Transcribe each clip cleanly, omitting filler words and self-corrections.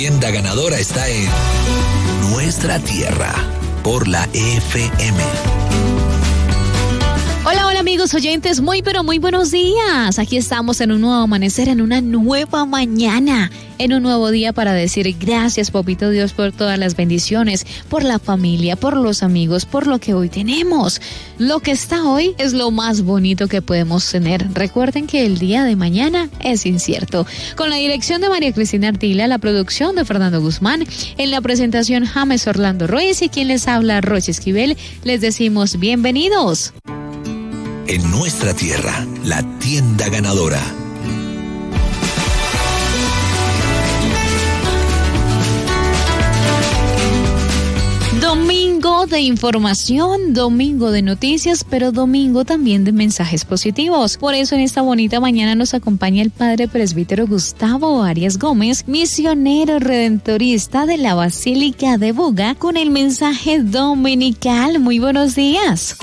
Tienda ganadora está en Nuestra Tierra por la FM. Hola, hola amigos oyentes, muy pero muy buenos días. Aquí estamos en un nuevo amanecer, en una nueva mañana, en un nuevo día para decir gracias, Papito Dios, por todas las bendiciones, por la familia, por los amigos, por lo que hoy tenemos. Lo que está hoy es lo más bonito que podemos tener. Recuerden que el día de mañana es incierto. Con la dirección de María Cristina Ardila, la producción de Fernando Guzmán, en la presentación James Orlando Ruiz y quien les habla, Roche Esquivel, les decimos bienvenidos. En Nuestra Tierra, la tienda ganadora. Domingo de información, domingo de noticias, pero domingo también de mensajes positivos. Por eso en esta bonita mañana nos acompaña el padre presbítero Gustavo Arias Gómez, misionero redentorista de la Basílica de Buga, con el mensaje dominical. Muy buenos días.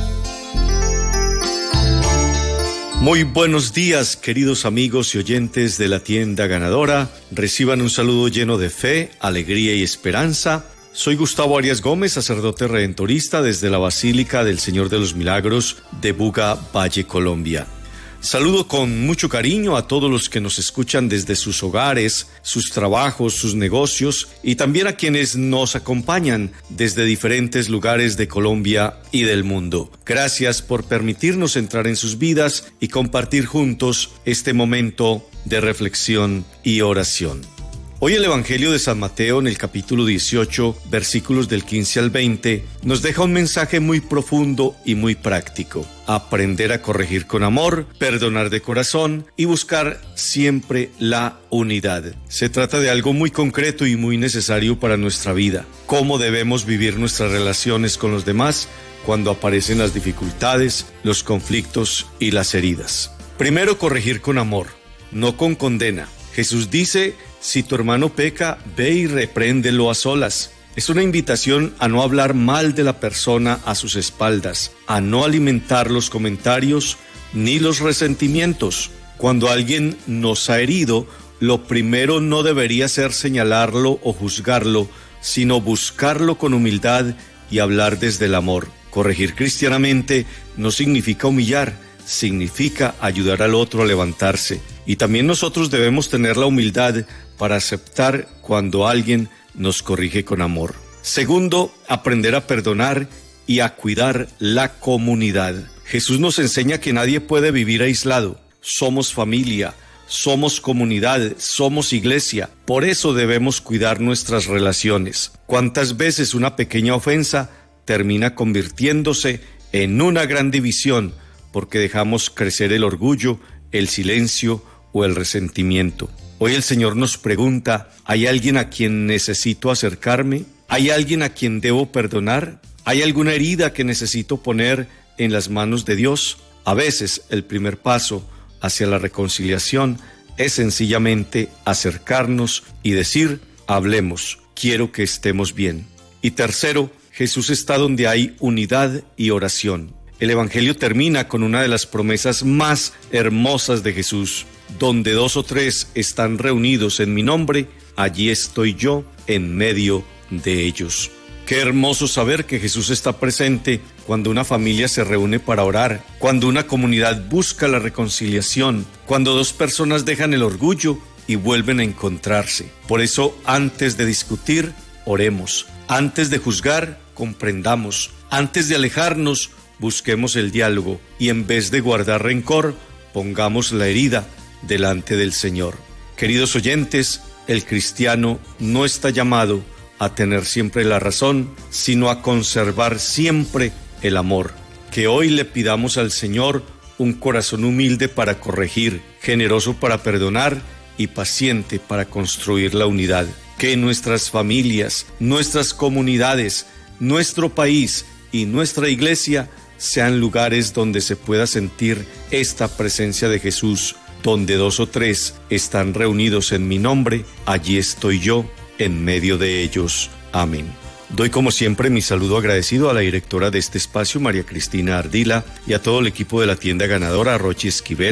Muy buenos días, queridos amigos y oyentes de la tienda ganadora. Reciban un saludo lleno de fe, alegría y esperanza. Soy Gustavo Arias Gómez, sacerdote redentorista desde la Basílica del Señor de los Milagros de Buga, Valle, Colombia. Saludo con mucho cariño a todos los que nos escuchan desde sus hogares, sus trabajos, sus negocios y también a quienes nos acompañan desde diferentes lugares de Colombia y del mundo. Gracias por permitirnos entrar en sus vidas y compartir juntos este momento de reflexión y oración. Hoy el Evangelio de San Mateo, en el capítulo 18, versículos del 15 al 20, nos deja un mensaje muy profundo y muy práctico. Aprender a corregir con amor, perdonar de corazón y buscar siempre la unidad. Se trata de algo muy concreto y muy necesario para nuestra vida. Cómo debemos vivir nuestras relaciones con los demás cuando aparecen las dificultades, los conflictos y las heridas. Primero, corregir con amor, no con condena. Jesús dice: si tu hermano peca, ve y repréndelo a solas. Es una invitación a no hablar mal de la persona a sus espaldas, a no alimentar los comentarios ni los resentimientos. Cuando alguien nos ha herido, lo primero no debería ser señalarlo o juzgarlo, sino buscarlo con humildad y hablar desde el amor. Corregir cristianamente no significa humillar, significa ayudar al otro a levantarse. Y también nosotros debemos tener la humildad para aceptar cuando alguien nos corrige con amor. Segundo, aprender a perdonar y a cuidar la comunidad. Jesús nos enseña que nadie puede vivir aislado. Somos familia, somos comunidad, somos iglesia. Por eso debemos cuidar nuestras relaciones. ¿Cuántas veces una pequeña ofensa termina convirtiéndose en una gran división porque dejamos crecer el orgullo, el silencio o el resentimiento? Hoy el Señor nos pregunta: ¿hay alguien a quien necesito acercarme? ¿Hay alguien a quien debo perdonar? ¿Hay alguna herida que necesito poner en las manos de Dios? A veces el primer paso hacia la reconciliación es sencillamente acercarnos y decir: hablemos, quiero que estemos bien. Y tercero, Jesús está donde hay unidad y oración. El Evangelio termina con una de las promesas más hermosas de Jesús: donde 2 o 3 están reunidos en mi nombre, allí estoy yo en medio de ellos. Qué hermoso saber que Jesús está presente cuando una familia se reúne para orar, cuando una comunidad busca la reconciliación, cuando 2 personas dejan el orgullo y vuelven a encontrarse. Por eso, antes de discutir, oremos. Antes de juzgar, comprendamos. Antes de alejarnos, busquemos el diálogo y en vez de guardar rencor, pongamos la herida delante del Señor. Queridos oyentes, el cristiano no está llamado a tener siempre la razón, sino a conservar siempre el amor. Que hoy le pidamos al Señor un corazón humilde para corregir, generoso para perdonar y paciente para construir la unidad. Que nuestras familias, nuestras comunidades, nuestro país y nuestra iglesia sean lugares donde se pueda sentir esta presencia de Jesús, donde 2 o 3 están reunidos en mi nombre, allí estoy yo en medio de ellos. Amén. Doy como siempre mi saludo agradecido a la directora de este espacio, María Cristina Ardila, y a todo el equipo de la tienda ganadora, Roche Esquivel,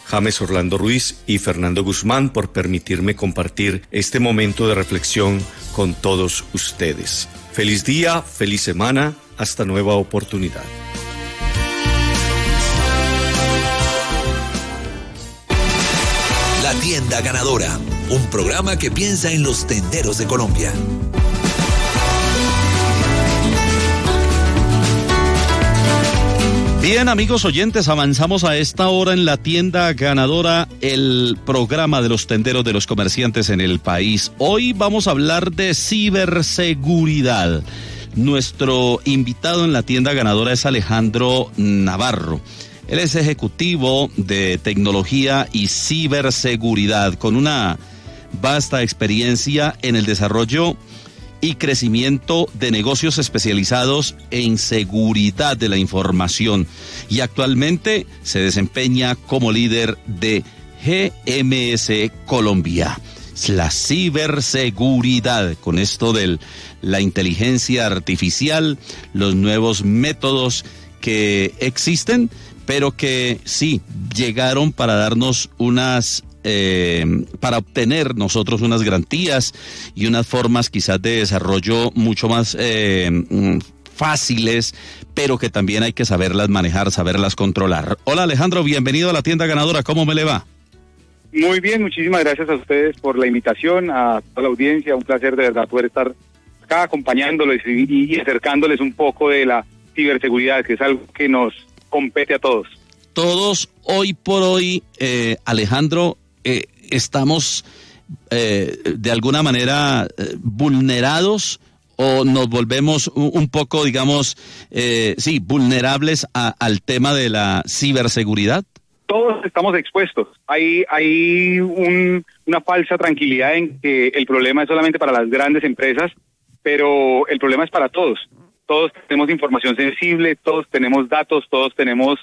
James Orlando Ruiz y Fernando Guzmán, por permitirme compartir este momento de reflexión con todos ustedes. Feliz día, feliz semana, hasta nueva oportunidad. La Tienda Ganadora, un programa que piensa en los tenderos de Colombia. Bien, amigos oyentes, avanzamos a esta hora en La Tienda Ganadora, el programa de los tenderos de los comerciantes en el país. Hoy vamos a hablar de ciberseguridad. Nuestro invitado en La Tienda Ganadora es Alejandro Navarro. Él es ejecutivo de tecnología y ciberseguridad, con una vasta experiencia en el desarrollo y crecimiento de negocios especializados en seguridad de la información, y actualmente se desempeña como líder de GMS Colombia. La ciberseguridad, con esto de la inteligencia artificial, los nuevos métodos que existen, pero que sí llegaron para darnos para obtener nosotros unas garantías y unas formas quizás de desarrollo mucho más fáciles, pero que también hay que saberlas manejar, saberlas controlar. Hola Alejandro, bienvenido a La Tienda Ganadora, ¿cómo me le va? Muy bien, muchísimas gracias a ustedes por la invitación, a toda la audiencia, un placer de verdad poder estar acá acompañándoles y acercándoles un poco de la ciberseguridad, que es algo que nos compete a todos. Todos hoy por hoy, Alejandro, estamos de alguna manera vulnerados, o nos volvemos un poco, digamos, vulnerables al tema de la ciberseguridad. Todos estamos expuestos. Hay una falsa tranquilidad en que el problema es solamente para las grandes empresas, pero el problema es para todos. Todos tenemos información sensible, todos tenemos datos, todos tenemos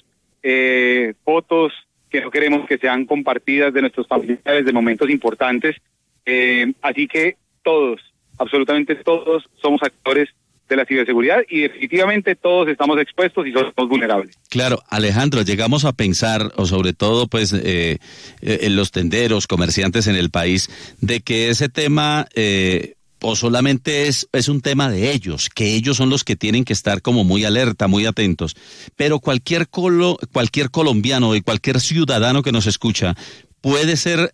fotos que no queremos que sean compartidas de nuestros familiares, de momentos importantes. Así que todos, absolutamente todos, somos actores de la ciberseguridad y definitivamente todos estamos expuestos y somos vulnerables. Claro, Alejandro, llegamos a pensar, o sobre todo pues en los tenderos, comerciantes en el país, de que ese tema o solamente es un tema de ellos, que ellos son los que tienen que estar como muy alerta, muy atentos, pero cualquier colombiano y cualquier ciudadano que nos escucha puede ser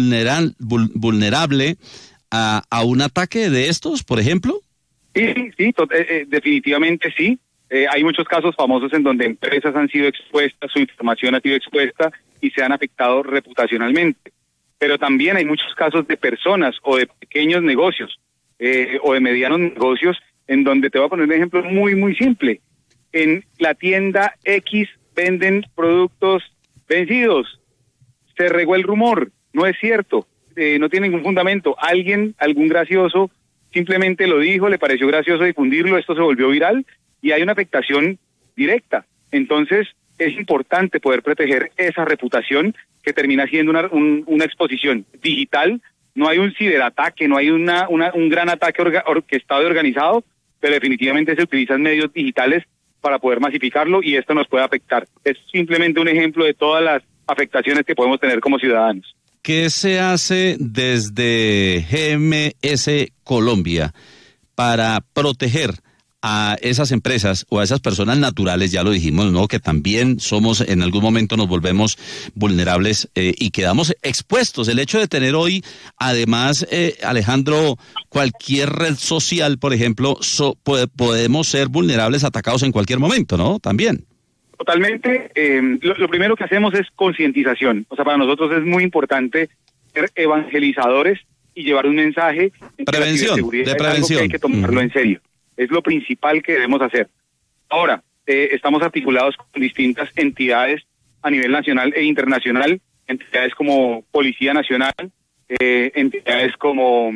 vulnerable a un ataque de estos, por ejemplo. Sí, definitivamente sí. Hay muchos casos famosos en donde empresas han sido expuestas, su información ha sido expuesta y se han afectado reputacionalmente. Pero también hay muchos casos de personas o de pequeños negocios o de medianos negocios, en donde te voy a poner un ejemplo muy, muy simple. En la tienda X venden productos vencidos. Se regó el rumor, no es cierto, no tiene ningún fundamento. Algún gracioso simplemente lo dijo, le pareció gracioso difundirlo, esto se volvió viral y hay una afectación directa. Entonces es importante poder proteger esa reputación que termina siendo una exposición digital. No hay un ciberataque, no hay un gran ataque orquestado y organizado, pero definitivamente se utilizan medios digitales para poder masificarlo y esto nos puede afectar. Es simplemente un ejemplo de todas las afectaciones que podemos tener como ciudadanos. ¿Qué se hace desde GMS Colombia para proteger a esas empresas o a esas personas naturales? Ya lo dijimos, ¿no? Que también en algún momento nos volvemos vulnerables y quedamos expuestos. El hecho de tener hoy, además, Alejandro, cualquier red social, por ejemplo, podemos ser vulnerables, atacados en cualquier momento, ¿no? También. Totalmente. Lo primero que hacemos es concientización. O sea, para nosotros es muy importante ser evangelizadores y llevar un mensaje de prevención. Que hay que tomarlo en serio. Es lo principal que debemos hacer. Ahora, estamos articulados con distintas entidades a nivel nacional e internacional, entidades como Policía Nacional, entidades como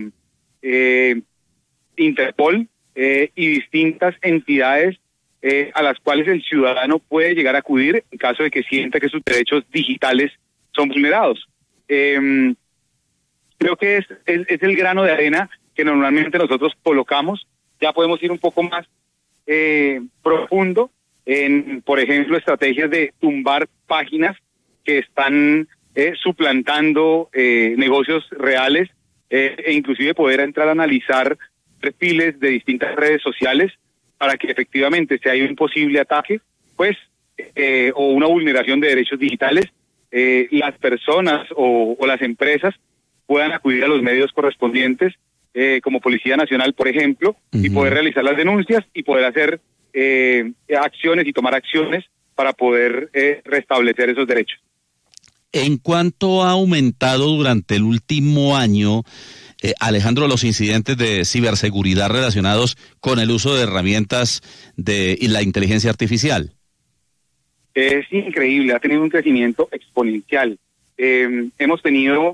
Interpol y distintas entidades a las cuales el ciudadano puede llegar a acudir en caso de que sienta que sus derechos digitales son vulnerados. Creo que es el grano de arena que normalmente nosotros colocamos. Ya podemos ir un poco más profundo en, por ejemplo, estrategias de tumbar páginas que están suplantando negocios reales, e inclusive poder entrar a analizar perfiles de distintas redes sociales para que efectivamente si hay un posible ataque, pues, o una vulneración de derechos digitales, las personas o las empresas puedan acudir a los medios correspondientes, como Policía Nacional, por ejemplo, y poder realizar las denuncias y poder hacer acciones y tomar acciones para poder restablecer esos derechos. ¿En cuánto ha aumentado durante el último año, Alejandro, los incidentes de ciberseguridad relacionados con el uso de herramientas y la inteligencia artificial? Es increíble, ha tenido un crecimiento exponencial. Hemos tenido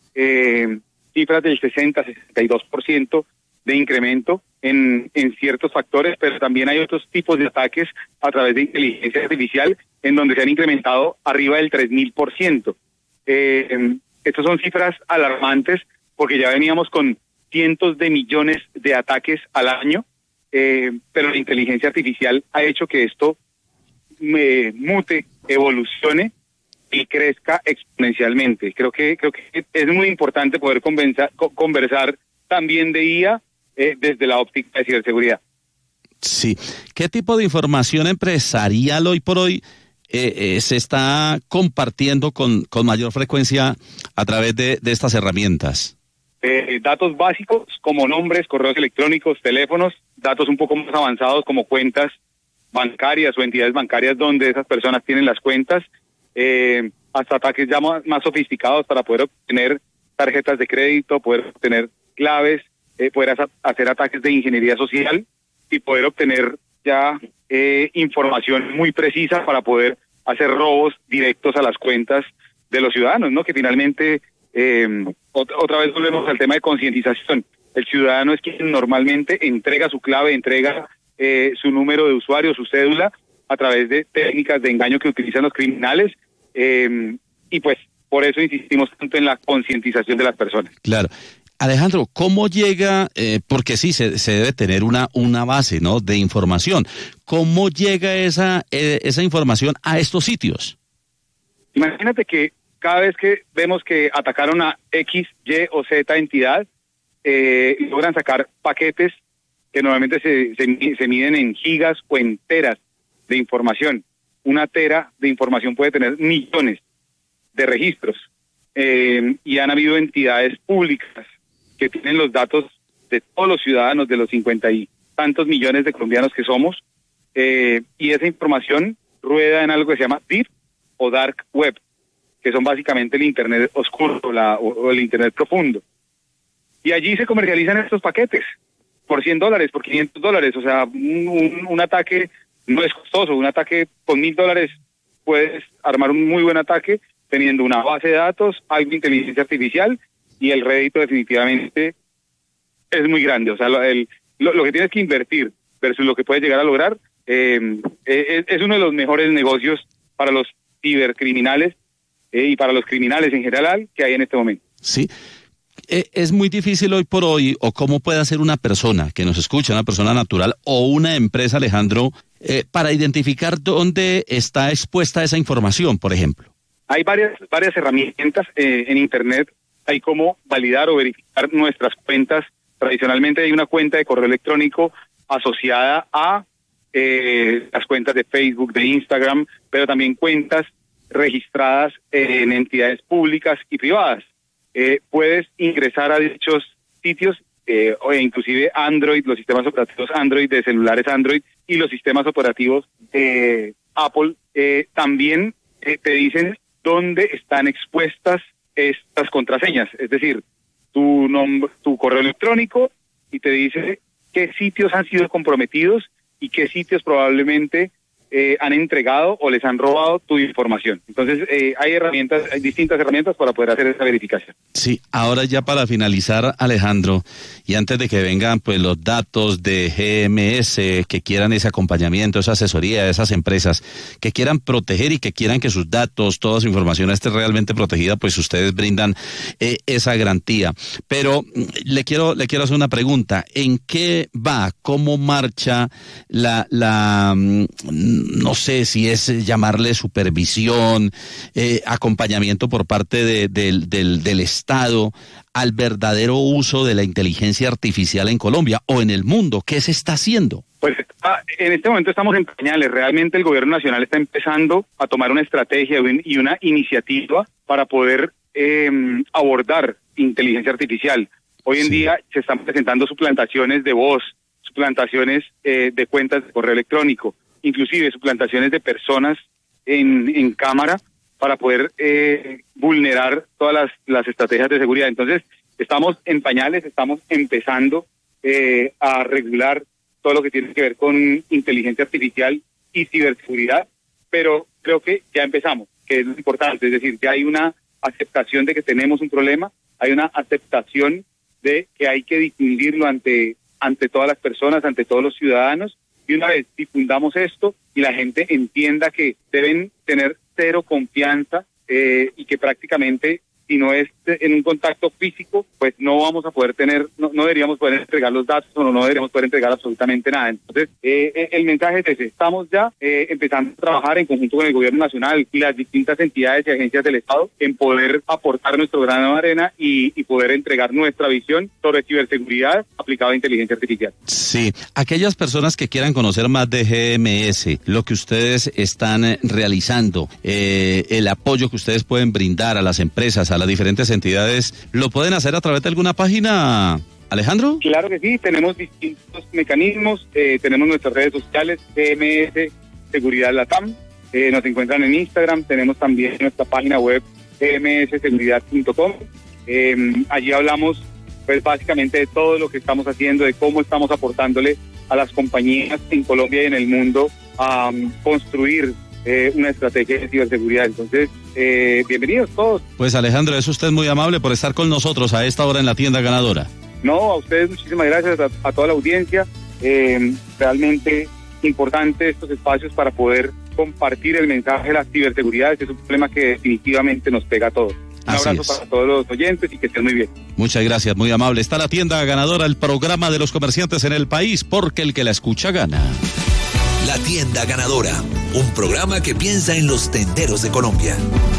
cifras del 60-62% de incremento en ciertos factores, pero también hay otros tipos de ataques a través de inteligencia artificial en donde se han incrementado arriba del 3000%. Estas son cifras alarmantes porque ya veníamos con cientos de millones de ataques al año, pero la inteligencia artificial ha hecho que esto mute, evolucione y crezca exponencialmente. Creo que es muy importante poder conversar también de IA desde la óptica de ciberseguridad. Sí. ¿Qué tipo de información empresarial hoy por hoy se está compartiendo con mayor frecuencia a través de estas herramientas? Datos básicos como nombres, correos electrónicos, teléfonos, datos un poco más avanzados como cuentas bancarias o entidades bancarias donde esas personas tienen las cuentas, hasta ataques ya más sofisticados para poder obtener tarjetas de crédito, poder obtener claves, poder hacer ataques de ingeniería social y poder obtener ya información muy precisa para poder hacer robos directos a las cuentas de los ciudadanos, ¿no? Que finalmente, otra vez volvemos al tema de concientización. El ciudadano es quien normalmente entrega su clave, entrega su número de usuario, su cédula, a través de técnicas de engaño que utilizan los criminales, y pues por eso insistimos tanto en la concientización de las personas. Claro. Alejandro, ¿cómo llega, porque sí, se debe tener una base, ¿no?, de información? ¿Cómo llega esa información a estos sitios? Imagínate que cada vez que vemos que atacaron a X, Y o Z entidad, logran sacar paquetes que normalmente se miden en gigas o en teras de información. Una tera de información puede tener millones de registros, y han habido entidades públicas que tienen los datos de todos los ciudadanos, de los 50 y tantos millones de colombianos que somos, y esa información rueda en algo que se llama Deep o Dark Web, que son básicamente el Internet oscuro o el Internet profundo. Y allí se comercializan estos paquetes por $100, por $500, o sea, un ataque no es costoso, un ataque con $1,000 puedes armar un muy buen ataque teniendo una base de datos, algo de inteligencia artificial, y el rédito definitivamente es muy grande. O sea, lo que tienes que invertir versus lo que puedes llegar a lograr es uno de los mejores negocios para los cibercriminales y para los criminales en general que hay en este momento. Sí. Es muy difícil hoy por hoy, o cómo puede hacer una persona que nos escucha, una persona natural o una empresa, Alejandro, para identificar dónde está expuesta esa información, por ejemplo. Hay varias herramientas en Internet. Hay cómo validar o verificar nuestras cuentas. Tradicionalmente hay una cuenta de correo electrónico asociada a las cuentas de Facebook, de Instagram, pero también cuentas registradas en entidades públicas y privadas. Puedes ingresar a dichos sitios, o inclusive Android, los sistemas operativos Android de celulares Android y los sistemas operativos de Apple también te dicen dónde están expuestas estas contraseñas, es decir, tu correo electrónico, y te dice qué sitios han sido comprometidos y qué sitios probablemente han entregado o les han robado tu información. Entonces hay distintas herramientas para poder hacer esa verificación. Sí, ahora ya para finalizar, Alejandro, y antes de que vengan pues los datos de GMS, que quieran ese acompañamiento, esa asesoría de esas empresas, que quieran proteger y que quieran que sus datos, toda su información esté realmente protegida, pues ustedes brindan esa garantía. Pero le quiero hacer una pregunta. ¿En qué va? ¿Cómo marcha no sé si es llamarle supervisión, acompañamiento por parte del Estado al verdadero uso de la inteligencia artificial en Colombia o en el mundo? ¿Qué se está haciendo? Pues en este momento estamos en pañales. Realmente el gobierno nacional está empezando a tomar una estrategia y una iniciativa para poder abordar inteligencia artificial. Hoy en día se están presentando suplantaciones de voz, suplantaciones de cuentas de correo electrónico, inclusive suplantaciones de personas en cámara para poder vulnerar todas las estrategias de seguridad. Entonces, estamos en pañales, estamos empezando a regular todo lo que tiene que ver con inteligencia artificial y ciberseguridad, pero creo que ya empezamos, que es lo importante, es decir, ya hay una aceptación de que tenemos un problema, hay una aceptación de que hay que difundirlo ante todas las personas, ante todos los ciudadanos, y una vez difundamos esto y la gente entienda que deben tener cero confianza y que prácticamente si no es en un contacto físico, pues no vamos a poder tener, no deberíamos poder entregar los datos o no deberíamos poder entregar absolutamente nada. Entonces, el mensaje es ese: estamos ya empezando a trabajar en conjunto con el gobierno nacional y las distintas entidades y agencias del Estado en poder aportar nuestro grano de arena y poder entregar nuestra visión sobre ciberseguridad aplicada a inteligencia artificial. Sí, aquellas personas que quieran conocer más de GMS, lo que ustedes están realizando, el apoyo que ustedes pueden brindar a las empresas, a las diferentes entidades, ¿lo pueden hacer a través de alguna página, Alejandro? Claro que sí, tenemos distintos mecanismos, tenemos nuestras redes sociales, GMS Seguridad Latam, nos encuentran en Instagram, tenemos también nuestra página web gmsseguridad.com, allí hablamos pues básicamente de todo lo que estamos haciendo, de cómo estamos aportándole a las compañías en Colombia y en el mundo a construir una estrategia de ciberseguridad. Entonces, bienvenidos todos. Pues Alejandro, es usted muy amable por estar con nosotros a esta hora en la tienda ganadora. No, a ustedes muchísimas gracias, a toda la audiencia. Realmente importante estos espacios para poder compartir el mensaje de la ciberseguridad. Este es un problema que definitivamente nos pega a todos. Un abrazo para todos los oyentes y que estén muy bien. Muchas gracias, muy amable. Está la tienda ganadora, el programa de los comerciantes en el país, porque el que la escucha gana. La tienda ganadora, un programa que piensa en los tenderos de Colombia.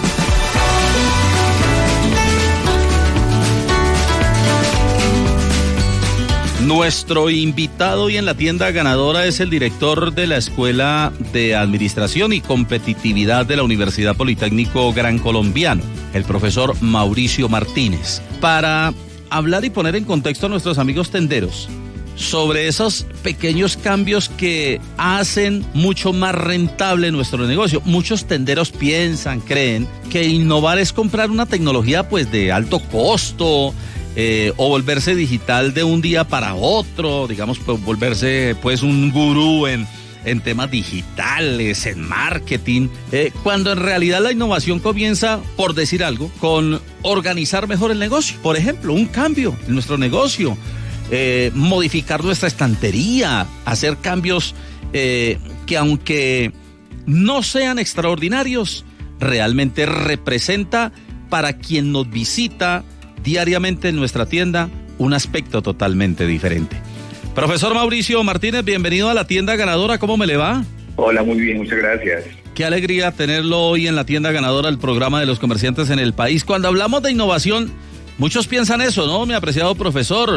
Nuestro invitado hoy en la tienda ganadora es el director de la Escuela de Administración y Competitividad de la Universidad Politécnico Gran Colombiano, el profesor Mauricio Martínez, para hablar y poner en contexto a nuestros amigos tenderos sobre esos pequeños cambios que hacen mucho más rentable nuestro negocio. Muchos tenderos piensan, creen que innovar es comprar una tecnología pues de alto costo, o volverse digital de un día para otro, digamos, pues, volverse pues un gurú en temas digitales, en marketing, cuando en realidad la innovación comienza, por decir algo, con organizar mejor el negocio. Por ejemplo, un cambio en nuestro negocio, modificar nuestra estantería, hacer cambios que aunque no sean extraordinarios, realmente representa para quien nos visita diariamente en nuestra tienda un aspecto totalmente diferente. Profesor Mauricio Martínez, bienvenido a la tienda ganadora, ¿cómo me le va? Hola, muy bien, muchas gracias. Qué alegría tenerlo hoy en la tienda ganadora, el programa de los comerciantes en el país. Cuando hablamos de innovación, muchos piensan eso, ¿no, mi apreciado profesor?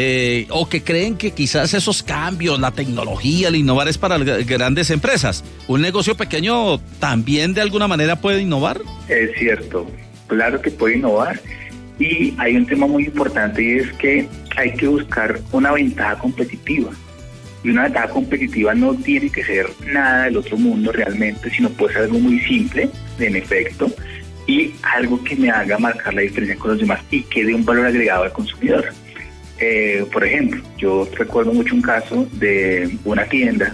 O que creen que quizás esos cambios, la tecnología, el innovar es para grandes empresas. ¿Un negocio pequeño también de alguna manera puede innovar? Es cierto, claro que puede innovar. Y hay un tema muy importante y es que hay que buscar una ventaja competitiva. Y una ventaja competitiva no tiene que ser nada del otro mundo realmente, sino puede ser algo muy simple, en efecto, y algo que me haga marcar la diferencia con los demás y que dé un valor agregado al consumidor. Por ejemplo, yo recuerdo mucho un caso de una tienda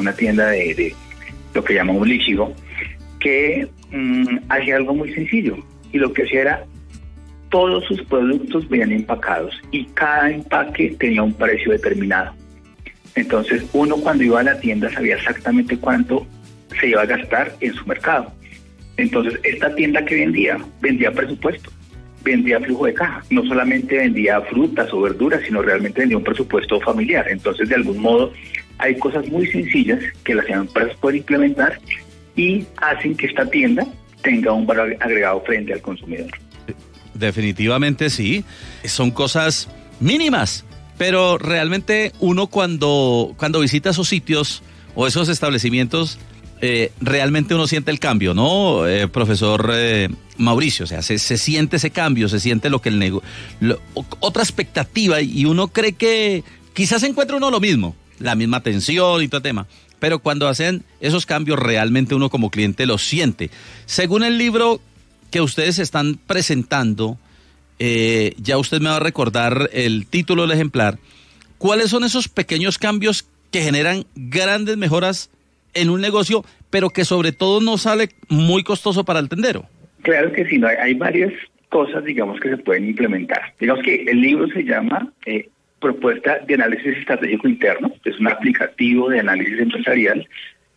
de lo que llaman un Lichigo, que hacía algo muy sencillo y lo que hacía era todos sus productos venían empacados y cada empaque tenía un precio determinado. Entonces uno cuando iba a la tienda sabía exactamente cuánto se iba a gastar en su mercado. Entonces esta tienda que vendía presupuesto, vendía flujo de caja, no solamente vendía frutas o verduras, sino realmente vendía un presupuesto familiar. Entonces de algún modo Hay cosas muy sencillas que las empresas pueden implementar y hacen que esta tienda tenga un valor agregado frente al consumidor. Definitivamente sí, son cosas mínimas, pero realmente uno cuando visita esos sitios o esos establecimientos, realmente uno siente el cambio, ¿no, profesor Mauricio? O sea, se siente ese cambio, se siente lo que otra expectativa, y uno cree que quizás encuentra uno lo mismo, la misma atención y todo el tema, pero cuando hacen esos cambios realmente uno como cliente lo siente. Según el libro que ustedes están presentando, ya usted me va a recordar el título del ejemplar, ¿cuáles son esos pequeños cambios que generan grandes mejoras en un negocio, pero que sobre todo no sale muy costoso para el tendero? Claro que sí, no, hay varias cosas, digamos, que se pueden implementar. Digamos que el libro se llama Propuesta de Análisis Estratégico Interno, es un aplicativo de análisis empresarial,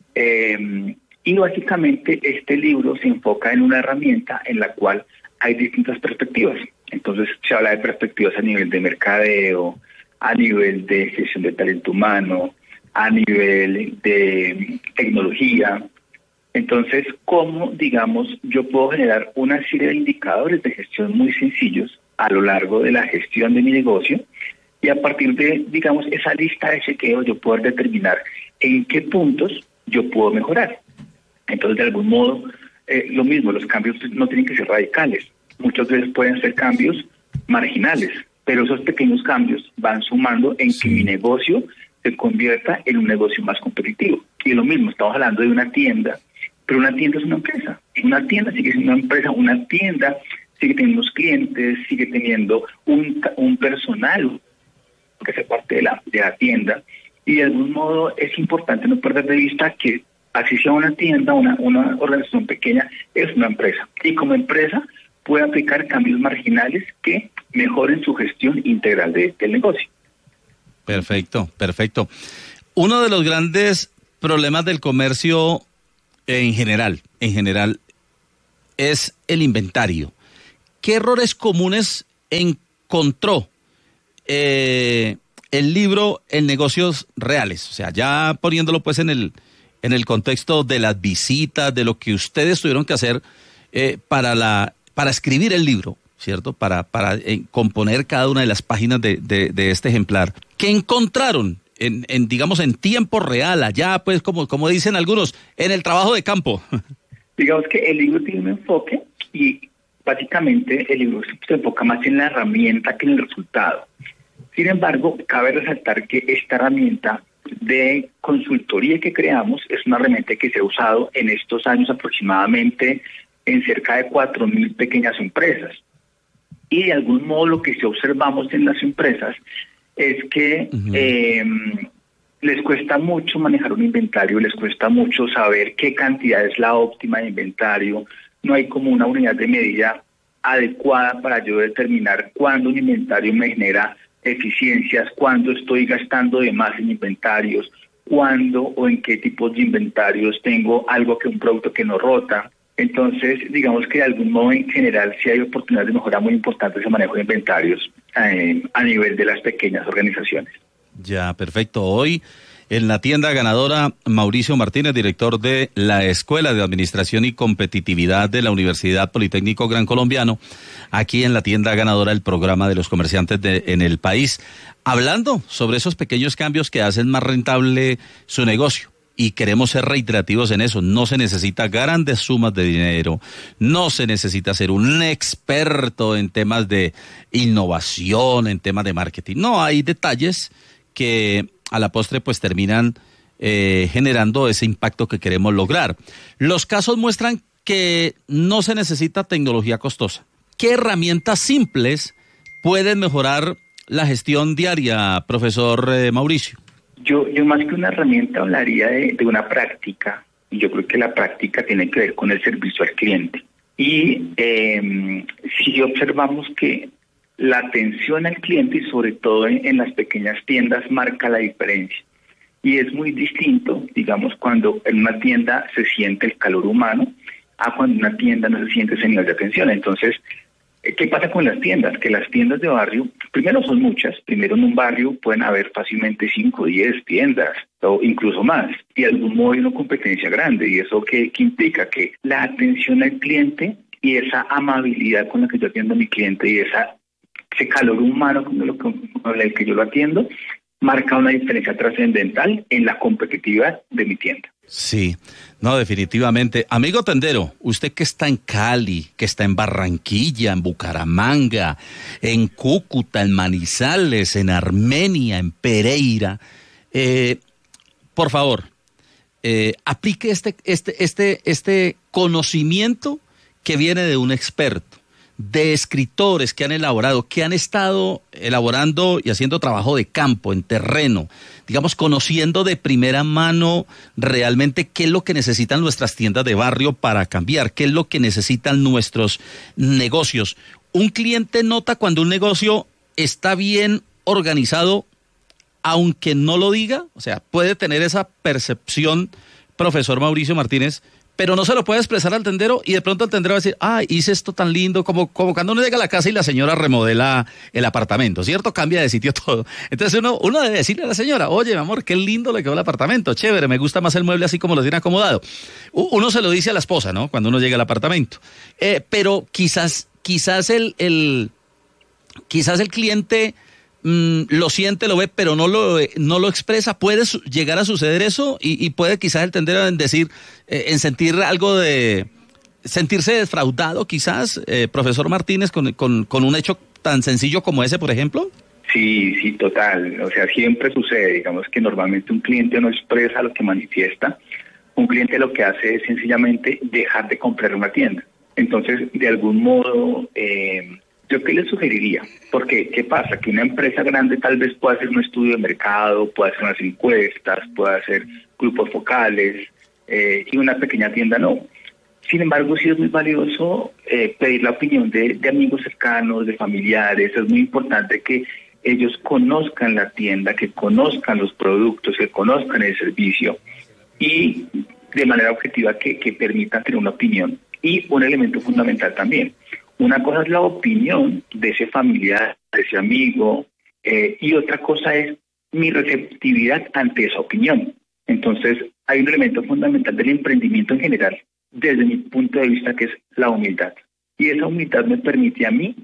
y básicamente este libro se enfoca en una herramienta en la cual hay distintas perspectivas. Entonces se habla de perspectivas a nivel de mercadeo, a nivel de gestión de talento humano, a nivel de tecnología. Entonces, ¿cómo, digamos, yo puedo generar una serie de indicadores de gestión muy sencillos a lo largo de la gestión de mi negocio? Y a partir de, digamos, esa lista de chequeo, yo puedo determinar en qué puntos yo puedo mejorar. Entonces, de algún modo, lo mismo, los cambios no tienen que ser radicales. Muchas veces pueden ser cambios marginales, pero esos pequeños cambios van sumando en que mi negocio se convierta en un negocio más competitivo. Y lo mismo, estamos hablando de una tienda, pero una tienda es una empresa. Una tienda sigue siendo una empresa, una tienda sigue teniendo unos clientes, sigue teniendo un personal que hace parte de la tienda. Y de algún modo es importante no perder de vista que así sea una tienda, una organización pequeña, es una empresa. Y como empresa puede aplicar cambios marginales que mejoren su gestión integral del negocio. Perfecto, perfecto. Uno de los grandes problemas del comercio en general, es el inventario. ¿Qué errores comunes encontró el libro en negocios reales? O sea, ya poniéndolo pues en el contexto de las visitas, de lo que ustedes tuvieron que hacer para escribir el libro, ¿cierto? Para componer cada una de las páginas de este ejemplar. ¿Qué encontraron digamos, en tiempo real, allá, pues, como dicen algunos, en el trabajo de campo? Digamos que el libro tiene un enfoque y básicamente el libro se enfoca más en la herramienta que en el resultado. Sin embargo, cabe resaltar que esta herramienta de consultoría que creamos es una herramienta que se ha usado en estos años aproximadamente en cerca de 4.000 pequeñas empresas. Y de algún modo lo que sí observamos en las empresas es que les cuesta mucho manejar un inventario, les cuesta mucho saber qué cantidad es la óptima de inventario. No hay como una unidad de medida adecuada para yo determinar cuándo un inventario me genera eficiencias, cuándo estoy gastando de más en inventarios, cuándo o en qué tipos de inventarios tengo algo que un producto que no rota. Entonces, digamos que de algún modo en general sí hay oportunidades de mejora muy importantes en manejo de inventarios a nivel de las pequeñas organizaciones. Ya, perfecto. Hoy en la tienda ganadora, Mauricio Martínez, director de la Escuela de Administración y Competitividad de la Universidad Politécnico Gran Colombiano, aquí en la tienda ganadora, el programa de los comerciantes en el país, hablando sobre esos pequeños cambios que hacen más rentable su negocio. Y queremos ser reiterativos en eso. No se necesita grandes sumas de dinero, no se necesita ser un experto en temas de innovación, en temas de marketing. No, hay detalles que a la postre pues terminan generando ese impacto que queremos lograr. Los casos muestran que no se necesita tecnología costosa. ¿Qué herramientas simples pueden mejorar la gestión diaria, profesor Mauricio? Yo más que una herramienta hablaría de una práctica, y yo creo que la práctica tiene que ver con el servicio al cliente. Y si observamos que la atención al cliente, y sobre todo en las pequeñas tiendas, marca la diferencia. Y es muy distinto, digamos, cuando en una tienda se siente el calor humano, a cuando en una tienda no se siente ese nivel de atención. Entonces, ¿Qué pasa con las tiendas? Que las tiendas de barrio, primero son muchas, primero en un barrio pueden haber fácilmente 5 o 10 tiendas o incluso más, y de algún modo hay una competencia grande, y eso que implica que la atención al cliente y esa amabilidad con la que yo atiendo a mi cliente y ese calor humano con el que yo lo atiendo, marca una diferencia trascendental en la competitividad de mi tienda. Sí, no, definitivamente. Amigo tendero, usted que está en Cali, que está en Barranquilla, en Bucaramanga, en Cúcuta, en Manizales, en Armenia, en Pereira, por favor, aplique este conocimiento que viene de un experto, de escritores que han elaborado, que han estado elaborando y haciendo trabajo de campo, en terreno, digamos, conociendo de primera mano realmente qué es lo que necesitan nuestras tiendas de barrio para cambiar, qué es lo que necesitan nuestros negocios. Un cliente nota cuando un negocio está bien organizado, aunque no lo diga, o sea, puede tener esa percepción, profesor Mauricio Martínez, pero no se lo puede expresar al tendero, y de pronto el tendero va a decir, hice esto tan lindo, como cuando uno llega a la casa y la señora remodela el apartamento, ¿cierto? Cambia de sitio todo. Entonces uno debe decirle a la señora, oye, mi amor, qué lindo le quedó el apartamento, chévere, me gusta más el mueble así como lo tiene acomodado. Uno se lo dice a la esposa, ¿no? Cuando uno llega al apartamento. Pero quizás el cliente lo siente, lo ve, pero no lo expresa. Puede llegar a suceder eso y puede quizás el tendero en decir, en sentir algo de sentirse defraudado quizás, profesor Martínez, con un hecho tan sencillo como ese, por ejemplo. Sí, total. O sea, siempre sucede, digamos que normalmente un cliente no expresa lo que manifiesta. Un cliente lo que hace es sencillamente dejar de comprar una tienda. Entonces, de algún modo, ¿yo qué le sugeriría? Porque, ¿qué pasa? Que una empresa grande tal vez pueda hacer un estudio de mercado, pueda hacer unas encuestas, pueda hacer grupos focales, y una pequeña tienda no. Sin embargo, sí es muy valioso pedir la opinión de amigos cercanos, de familiares. Es muy importante que ellos conozcan la tienda, que conozcan los productos, que conozcan el servicio, y de manera objetiva que permitan tener una opinión. Y un elemento fundamental también. Una cosa es la opinión de ese familiar, de ese amigo, y otra cosa es mi receptividad ante esa opinión. Entonces, hay un elemento fundamental del emprendimiento en general, desde mi punto de vista, que es la humildad. Y esa humildad me permite a mí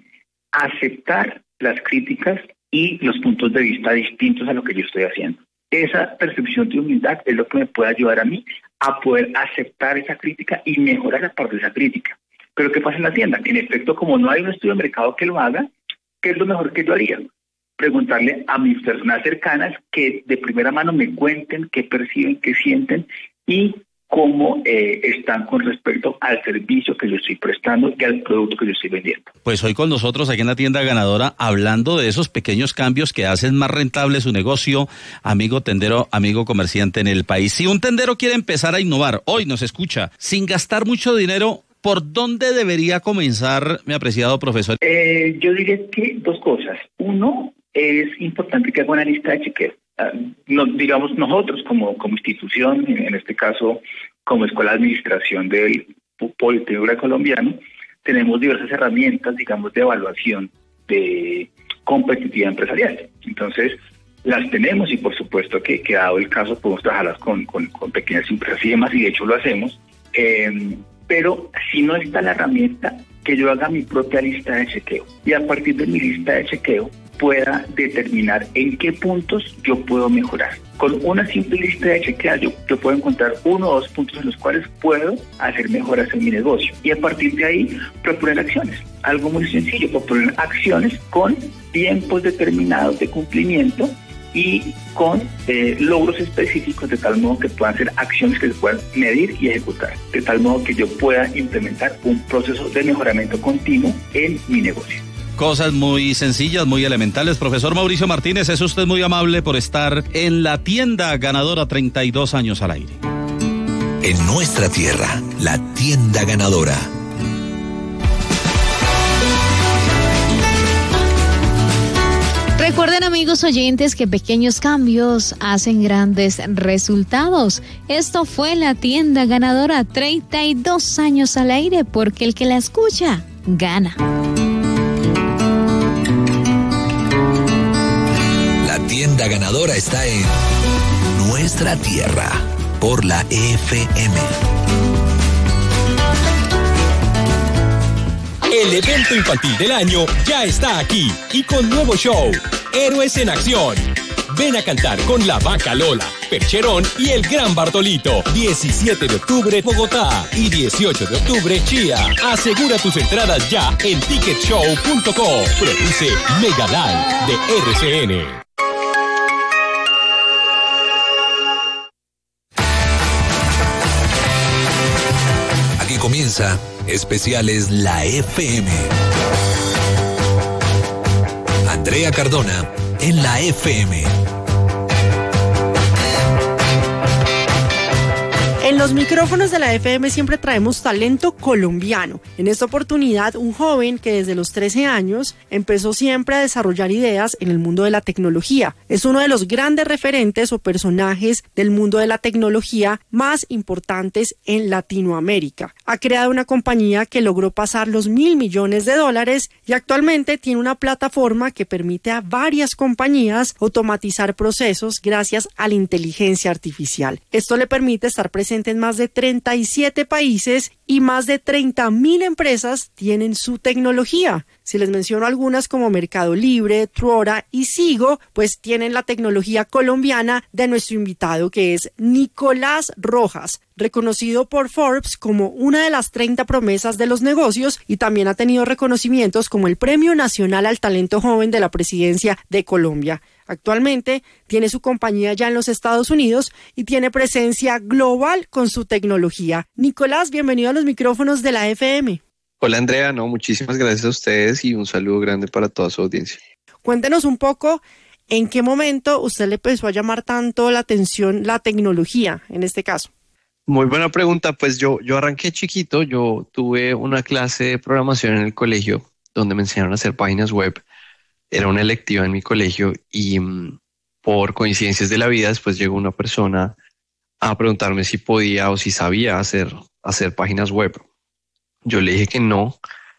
aceptar las críticas y los puntos de vista distintos a lo que yo estoy haciendo. Esa percepción de humildad es lo que me puede ayudar a mí a poder aceptar esa crítica y mejorar a partir de esa crítica. Pero ¿qué pasa en la tienda? En efecto, como no hay un estudio de mercado que lo haga, ¿qué es lo mejor que yo haría? Preguntarle a mis personas cercanas que de primera mano me cuenten qué perciben, qué sienten y cómo están con respecto al servicio que yo estoy prestando y al producto que yo estoy vendiendo. Pues hoy con nosotros aquí en la tienda ganadora, hablando de esos pequeños cambios que hacen más rentable su negocio, amigo tendero, amigo comerciante en el país. Si un tendero quiere empezar a innovar, hoy nos escucha, sin gastar mucho dinero, ¿por dónde debería comenzar, mi apreciado profesor? Yo diría que dos cosas. Uno, es importante que haga una lista de chequeo. Digamos, nosotros como institución, en este caso como Escuela de Administración del Politécnico Colombiano, tenemos diversas herramientas, digamos, de evaluación de competitividad empresarial. Entonces, las tenemos y por supuesto que dado el caso podemos trabajarlas con pequeñas empresas y demás, y de hecho lo hacemos. Pero si no está la herramienta, que yo haga mi propia lista de chequeo y a partir de mi lista de chequeo pueda determinar en qué puntos yo puedo mejorar. Con una simple lista de chequeo yo puedo encontrar 1 o 2 puntos en los cuales puedo hacer mejoras en mi negocio y a partir de ahí proponer acciones. Algo muy sencillo, proponer acciones con tiempos determinados de cumplimiento y con logros específicos, de tal modo que puedan ser acciones que se puedan medir y ejecutar, de tal modo que yo pueda implementar un proceso de mejoramiento continuo en mi negocio. Cosas muy sencillas, muy elementales. Profesor Mauricio Martínez, es usted muy amable por estar en la tienda ganadora, 32 años al aire. En nuestra tierra, la tienda ganadora. Recuerden, amigos oyentes, que pequeños cambios hacen grandes resultados. Esto fue la tienda ganadora, 32 años al aire, porque el que la escucha, gana. ganadora está en nuestra tierra por la FM. El evento infantil del año ya está aquí y con nuevo show, Héroes en Acción. Ven a cantar con La Vaca Lola, Percherón y el Gran Bartolito. 17 de octubre, Bogotá y 18 de octubre, Chía. Asegura tus entradas ya en ticketshow.co. Produce Mega Live de RCN. Aquí comienza Especiales La FM. Andrea Cardona en la FM. En los micrófonos de la FM siempre traemos talento colombiano. En esta oportunidad, un joven que desde los 13 años empezó siempre a desarrollar ideas en el mundo de la tecnología. Es uno de los grandes referentes o personajes del mundo de la tecnología más importantes en Latinoamérica. Ha creado una compañía que logró pasar los $1.000 millones y actualmente tiene una plataforma que permite a varias compañías automatizar procesos gracias a la inteligencia artificial. Esto le permite estar presente en más de 37 países y más de 30.000 empresas tienen su tecnología. Si les menciono algunas como Mercado Libre, Truora y Sigo, pues tienen la tecnología colombiana de nuestro invitado, que es Nicolás Rojas, reconocido por Forbes como una de las 30 promesas de los negocios, y también ha tenido reconocimientos como el Premio Nacional al Talento Joven de la Presidencia de Colombia. Actualmente tiene su compañía ya en los Estados Unidos y tiene presencia global con su tecnología. Nicolás, bienvenido a los micrófonos de la FM. Hola Andrea, muchísimas gracias a ustedes y un saludo grande para toda su audiencia. Cuéntenos un poco en qué momento usted le empezó a llamar tanto la atención la tecnología en este caso. Muy buena pregunta, pues yo arranqué chiquito, yo tuve una clase de programación en el colegio donde me enseñaron a hacer páginas web. Era una electiva en mi colegio y por coincidencias de la vida después llegó una persona a preguntarme si podía o si sabía hacer páginas web. Yo le dije que no,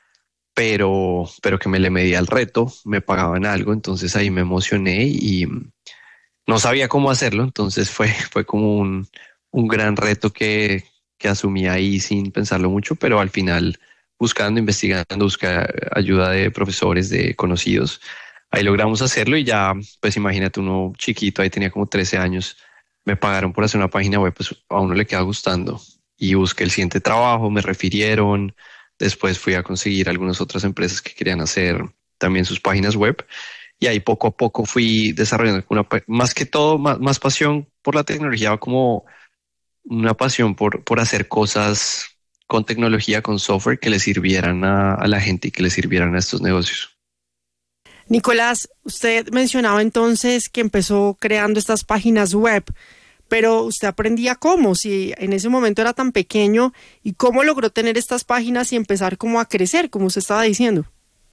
pero que me le medía el reto, me pagaban algo, entonces ahí me emocioné y no sabía cómo hacerlo, entonces fue como un gran reto que asumí ahí sin pensarlo mucho, pero al final buscando, investigando, buscar ayuda de profesores, de conocidos, ahí logramos hacerlo y ya, pues imagínate, uno chiquito, ahí tenía como 13 años, me pagaron por hacer una página web, pues a uno le queda gustando. Y busqué el siguiente trabajo, me refirieron, después fui a conseguir algunas otras empresas que querían hacer también sus páginas web y ahí poco a poco fui desarrollando más que todo, más pasión por la tecnología, como una pasión por hacer cosas con tecnología, con software que le sirvieran a la gente y que le sirvieran a estos negocios. Nicolás, usted mencionaba entonces que empezó creando estas páginas web, pero usted aprendía cómo, si en ese momento era tan pequeño, y cómo logró tener estas páginas y empezar como a crecer, como usted estaba diciendo.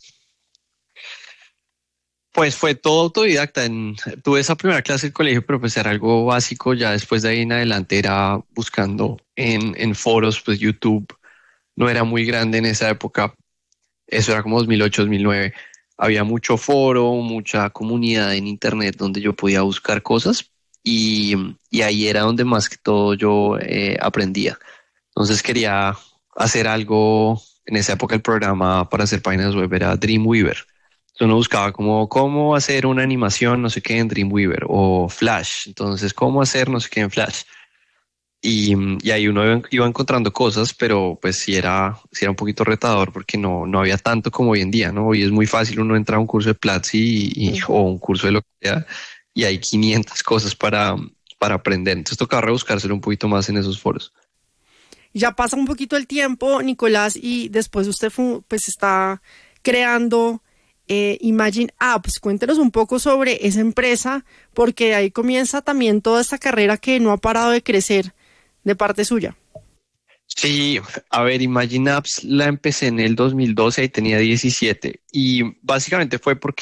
Pues fue todo autodidacta. Tuve esa primera clase del colegio, pero pues era algo básico. Ya después de ahí en adelante era buscando en foros, pues YouTube no era muy grande en esa época. Eso era como 2008, 2009. Había mucho foro, mucha comunidad en internet donde yo podía buscar cosas. Y ahí era donde más que todo yo aprendía. Entonces quería hacer algo. En esa época el programa para hacer páginas web era Dreamweaver. Entonces uno buscaba cómo hacer una animación, no sé qué, en Dreamweaver, o Flash. Entonces, cómo hacer no sé qué en Flash. Y ahí uno iba encontrando cosas, pero pues sí era un poquito retador porque no había tanto como hoy en día, ¿no? Hoy es muy fácil, uno entra a un curso de Platzi o un curso de lo que sea, y hay 500 cosas para aprender. Entonces tocaba rebuscárselo un poquito más en esos foros. Ya pasa un poquito el tiempo, Nicolás, y después usted pues está creando Imagine Apps. Cuéntenos un poco sobre esa empresa, porque ahí comienza también toda esta carrera que no ha parado de crecer de parte suya. Sí, a ver, Imagine Apps la empecé en el 2012 y tenía 17, y básicamente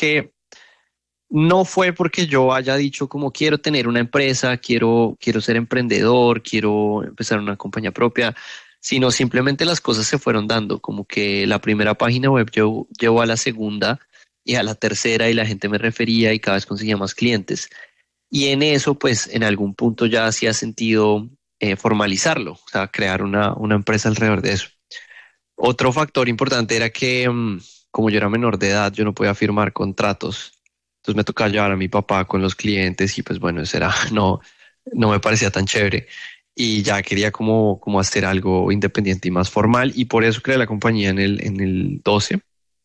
no fue porque yo haya dicho como quiero tener una empresa, quiero ser emprendedor, quiero empezar una compañía propia, sino simplemente las cosas se fueron dando, como que la primera página web yo llevo a la segunda y a la tercera y la gente me refería y cada vez conseguía más clientes. Y en eso, pues en algún punto ya hacía sentido formalizarlo, o sea, crear una empresa alrededor de eso. Otro factor importante era que como yo era menor de edad, yo no podía firmar contratos. Entonces me tocaba llevar a mi papá con los clientes y pues bueno, eso era, no me parecía tan chévere. Y ya quería como hacer algo independiente y más formal y por eso creé la compañía en el 12.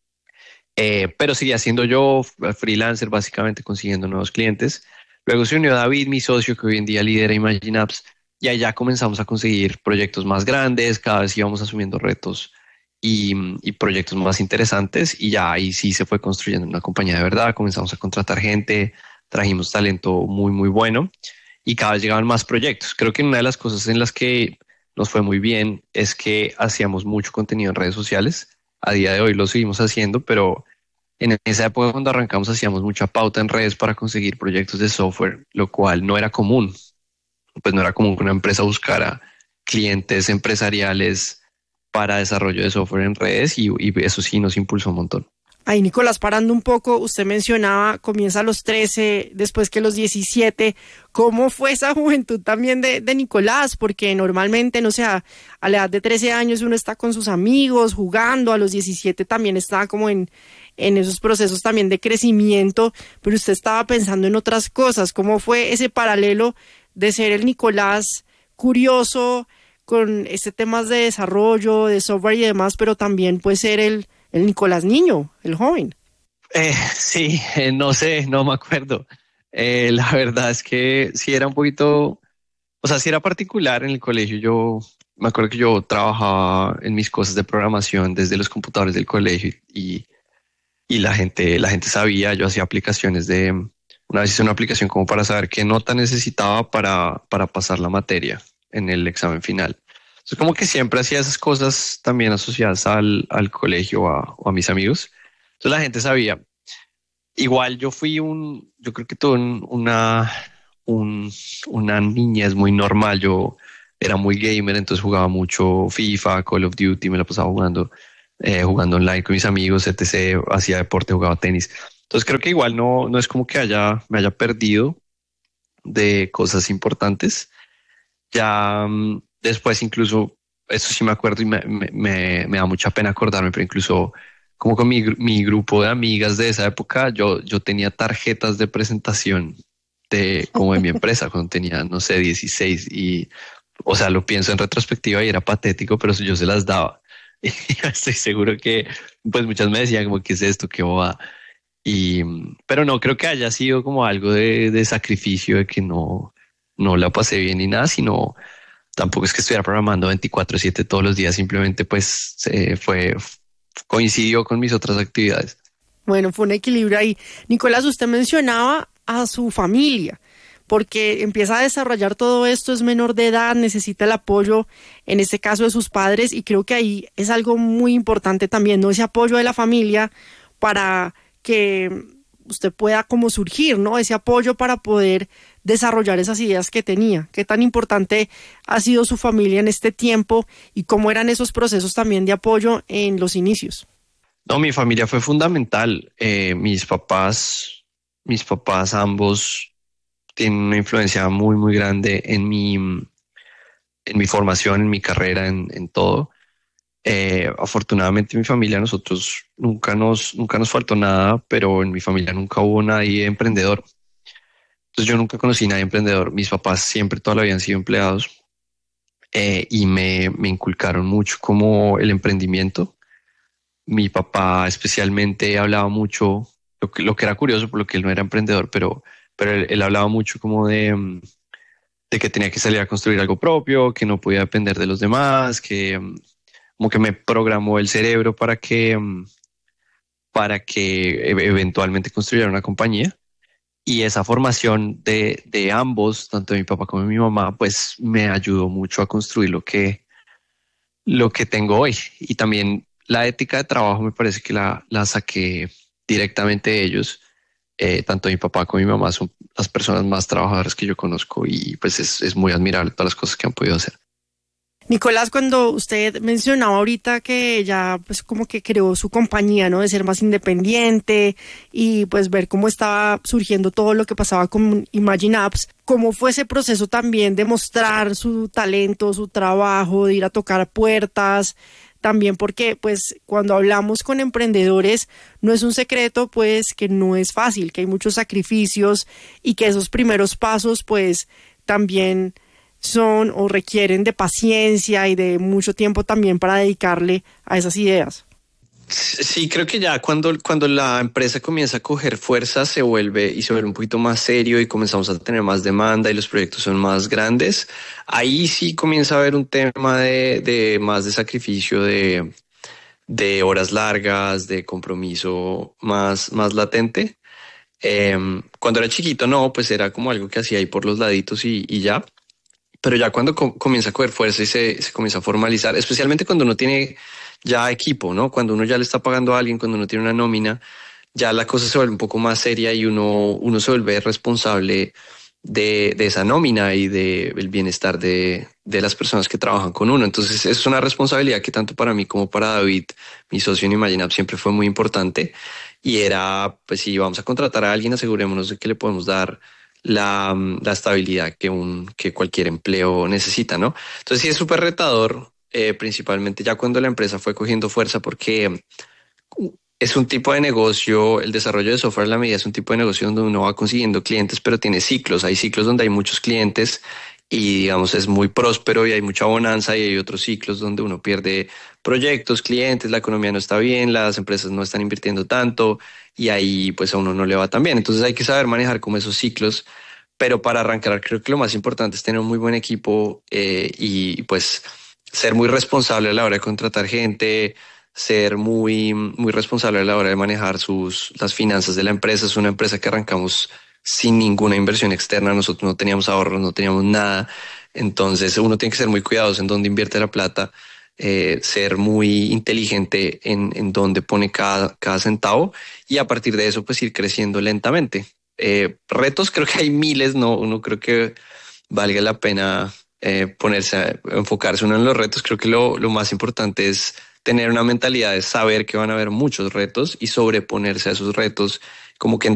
Pero seguía siendo yo freelancer, básicamente consiguiendo nuevos clientes. Luego se unió David, mi socio, que hoy en día lidera Imagine Apps, y ahí ya comenzamos a conseguir proyectos más grandes, cada vez íbamos asumiendo retos y proyectos más interesantes, y ya ahí sí se fue construyendo una compañía de verdad, comenzamos a contratar gente, trajimos talento muy, muy bueno, y cada vez llegaban más proyectos. Creo que una de las cosas en las que nos fue muy bien es que hacíamos mucho contenido en redes sociales. A día de hoy lo seguimos haciendo, pero en esa época cuando arrancamos hacíamos mucha pauta en redes para conseguir proyectos de software, lo cual no era común. Pues no era común que una empresa buscara clientes empresariales para desarrollo de software en redes y eso sí nos impulsó un montón. Ahí, Nicolás, parando un poco, usted mencionaba, comienza a los 13, después que los 17. ¿Cómo fue esa juventud también de Nicolás? Porque normalmente, no sé, a la edad de 13 años uno está con sus amigos, jugando, a los 17 también está como en esos procesos también de crecimiento, pero usted estaba pensando en otras cosas. ¿Cómo fue ese paralelo de ser el Nicolás curioso con temas de desarrollo, de software y demás, pero también puede ser el Nicolás niño, el joven? Sí, no sé, no me acuerdo. La verdad es que sí era un poquito, o sea, sí era particular en el colegio. Yo me acuerdo que yo trabajaba en mis cosas de programación desde los computadores del colegio y la gente sabía. Yo hacía aplicaciones una vez hice una aplicación como para saber qué nota necesitaba para pasar la materia en el examen final. Entonces como que siempre hacía esas cosas también asociadas al colegio o a mis amigos. Entonces la gente sabía. Igual yo creo que tuve una niñez muy normal. Yo era muy gamer, entonces jugaba mucho FIFA, Call of Duty, me la pasaba jugando online con mis amigos, etc. Hacía deporte, jugaba tenis. Entonces creo que igual no es como que me haya perdido de cosas importantes. Ya después incluso, eso sí me acuerdo y me da mucha pena acordarme, pero incluso como con mi grupo de amigas de esa época, yo tenía tarjetas de presentación como de mi empresa cuando tenía, no sé, 16 y, o sea, lo pienso en retrospectiva y era patético, pero yo se las daba. Y estoy seguro que, pues muchas me decían como, ¿qué es esto? ¿Qué boba? Pero no creo que haya sido como algo de sacrificio, de que no la pasé bien ni nada, sino tampoco es que estuviera programando 24/7 todos los días, simplemente pues coincidió con mis otras actividades. Bueno, fue un equilibrio ahí. Nicolás, usted mencionaba a su familia, porque empieza a desarrollar todo esto, es menor de edad, necesita el apoyo, en este caso de sus padres, y creo que ahí es algo muy importante también, ¿no? Ese apoyo de la familia para que usted pueda como surgir, ¿no? Ese apoyo para poder desarrollar esas ideas que tenía. ¿Qué tan importante ha sido su familia en este tiempo y cómo eran esos procesos también de apoyo en los inicios? No, mi familia fue fundamental. Mis papás ambos tienen una influencia muy, muy grande en mi formación, en mi carrera, en todo. Afortunadamente mi familia, nosotros nunca nos faltó nada, pero en mi familia nunca hubo nadie emprendedor. Entonces yo nunca conocí a nadie emprendedor. Mis papás siempre toda la vida han sido empleados y me inculcaron mucho como el emprendimiento. Mi papá especialmente hablaba mucho, lo que era curioso por lo que él no era emprendedor, pero él hablaba mucho como de que tenía que salir a construir algo propio, que no podía depender de los demás, que como que me programó el cerebro para que eventualmente construyera una compañía. Y esa formación de ambos, tanto de mi papá como de mi mamá, pues me ayudó mucho a construir lo que tengo hoy. Y también la ética de trabajo me parece que la saqué directamente de ellos. Tanto mi papá como mi mamá son las personas más trabajadoras que yo conozco y pues es muy admirable todas las cosas que han podido hacer. Nicolás, cuando usted mencionaba ahorita que ya pues como que creó su compañía, ¿no? De ser más independiente y pues ver cómo estaba surgiendo todo lo que pasaba con Imagine Apps, ¿cómo fue ese proceso también de mostrar su talento, su trabajo, de ir a tocar puertas? También porque pues cuando hablamos con emprendedores no es un secreto pues que no es fácil, que hay muchos sacrificios y que esos primeros pasos pues también son o requieren de paciencia y de mucho tiempo también para dedicarle a esas ideas. Sí, creo que ya cuando la empresa comienza a coger fuerza se vuelve un poquito más serio y comenzamos a tener más demanda y los proyectos son más grandes. Ahí sí comienza a haber un tema de más de sacrificio, de horas largas, de compromiso más latente. Cuando era chiquito no, pues era como algo que hacía ahí por los laditos y ya. Pero ya cuando comienza a coger fuerza y se comienza a formalizar, especialmente cuando uno tiene ya equipo, ¿no? Cuando uno ya le está pagando a alguien, cuando uno tiene una nómina, ya la cosa se vuelve un poco más seria y uno se vuelve responsable de esa nómina y del bienestar de las personas que trabajan con uno. Entonces es una responsabilidad que tanto para mí como para David, mi socio en Imagine Apps, siempre fue muy importante y era, pues si vamos a contratar a alguien, asegurémonos de que le podemos dar la estabilidad que cualquier empleo necesita, ¿no? Entonces sí es súper retador, principalmente ya cuando la empresa fue cogiendo fuerza porque es un tipo de negocio, el desarrollo de software a la medida es un tipo de negocio donde uno va consiguiendo clientes, pero tiene ciclos. Hay ciclos donde hay muchos clientes y digamos es muy próspero y hay mucha bonanza y hay otros ciclos donde uno pierde proyectos, clientes, la economía no está bien, las empresas no están invirtiendo tanto y ahí pues a uno no le va tan bien. Entonces hay que saber manejar como esos ciclos, pero para arrancar creo que lo más importante es tener un muy buen equipo y pues ser muy responsable a la hora de contratar gente, ser muy responsable a la hora de manejar las finanzas de la empresa. Es una empresa que arrancamos sin ninguna inversión externa, nosotros no teníamos ahorros, no teníamos nada, entonces uno tiene que ser muy cuidadoso en dónde invierte la plata, ser muy inteligente en dónde pone cada centavo y a partir de eso pues ir creciendo lentamente. Retos creo que hay miles, no creo que valga la pena enfocarse uno en los retos. Creo que lo más importante es tener una mentalidad de saber que van a haber muchos retos y sobreponerse a esos retos, como que